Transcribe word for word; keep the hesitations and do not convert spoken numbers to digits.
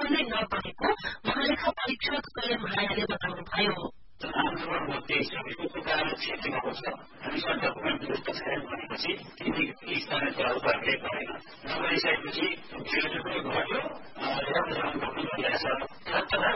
नै नपरेको महालेखा परीक्षक स्वयं रायले बताउनुभयो। आन्दोलनमा तेइस सबैको कारण क्षेत्रमा हुन्छ हामी डकुमेन्ट दुरुस्त छैन भनेपछि तिनी स्थानीय तहहरूले गरेन नगरिसकेपछि जिरोले पनि घट्यो राम्रो राम्रो डकुमेन्ट ल्याएछ